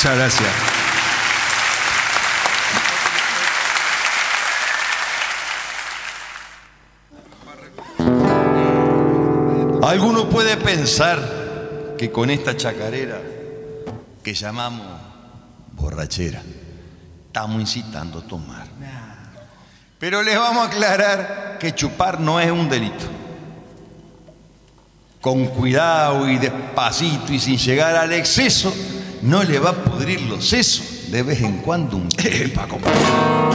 Muchas gracias. Alguno puede pensar que con esta chacarera que llamamos borrachera estamos incitando a tomar. Pero les vamos a aclarar que chupar no es un delito. Con cuidado y despacito y sin llegar al exceso, no le va a pudrir los sesos de vez en cuando un... Epa, compadre.